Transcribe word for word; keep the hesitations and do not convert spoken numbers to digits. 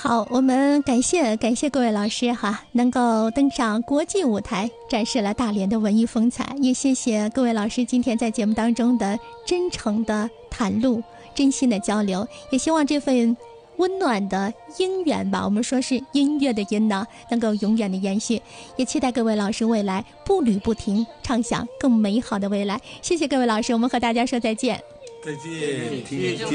好，我们感谢感谢各位老师哈，能够登上国际舞台，展示了大连的文艺风采。也谢谢各位老师今天在节目当中的真诚的袒露，真心的交流。也希望这份温暖的姻缘吧，我们说是音乐的音呢，能够永远的延续。也期待各位老师未来步履不停，畅想更美好的未来。谢谢各位老师，我们和大家说再见。 再见。